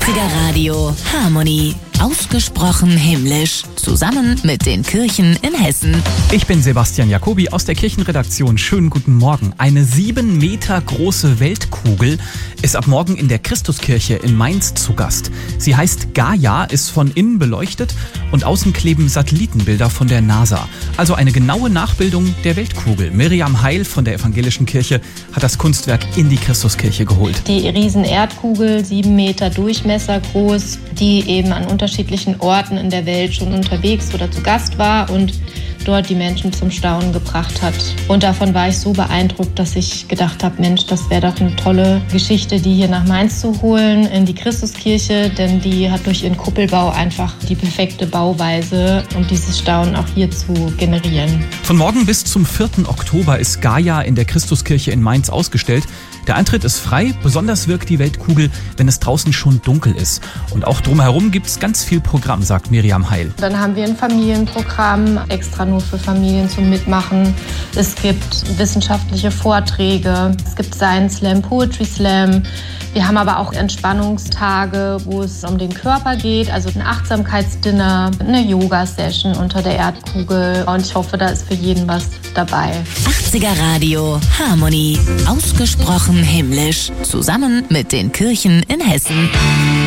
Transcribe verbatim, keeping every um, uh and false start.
achtziger Radio Harmony. Ausgesprochen himmlisch. Zusammen mit den Kirchen in Hessen. Ich bin Sebastian Jacobi aus der Kirchenredaktion. Schönen guten Morgen. Eine sieben Meter große Weltkugel ist ab morgen in der Christuskirche in Mainz zu Gast. Sie heißt Gaia, ist von innen beleuchtet und außen kleben Satellitenbilder von der NASA. Also eine genaue Nachbildung der Weltkugel. Miriam Heil von der Evangelischen Kirche hat das Kunstwerk in die Christuskirche geholt. Die riesen Erdkugel, sieben Meter Durchmesser groß, die eben an unterschiedlichen Orten in der Welt schon unterwegs oder zu Gast war und dort die Menschen zum Staunen gebracht hat. Und davon war ich so beeindruckt, dass ich gedacht habe, Mensch, das wäre doch eine tolle Geschichte, die hier nach Mainz zu holen, in die Christuskirche, denn die hat durch ihren Kuppelbau einfach die perfekte Bauweise, um dieses Staunen auch hier zu generieren. Von morgen bis zum vierten Oktober ist Gaia in der Christuskirche in Mainz ausgestellt. Der Eintritt ist frei, besonders wirkt die Weltkugel, wenn es draußen schon dunkel ist. Und auch drumherum gibt es ganz viel Programm, sagt Miriam Heil. Dann haben wir ein Familienprogramm, extra nur für Familien zum Mitmachen. Es gibt wissenschaftliche Vorträge, es gibt Science Slam, Poetry Slam. Wir haben aber auch Entspannungstage, wo es um den Körper geht, also ein Achtsamkeitsdinner, eine Yoga-Session unter der Erdkugel. Und ich hoffe, da ist für jeden was dabei. achtziger Radio Harmony. Ausgesprochen himmlisch. Zusammen mit den Kirchen in Hessen.